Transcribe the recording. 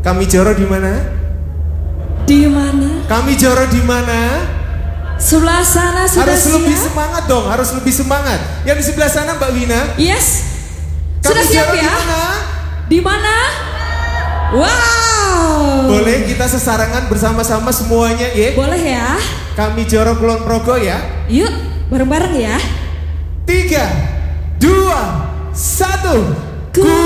Kami Joro di mana? Di mana? Kami Joro di mana? Sebelah sana sudah Harus siap? lebih semangat dong, harus lebih semangat. Yang di sebelah sana Mbak Wina. Yes. Kami Sudah siap Joro ya? di mana? Di mana? Wow. Boleh kita sesarangan bersama-sama semuanya ya? Boleh ya? Kami Joro Kulon Progo ya. Yuk, bareng-bareng ya. 3, 2, 1.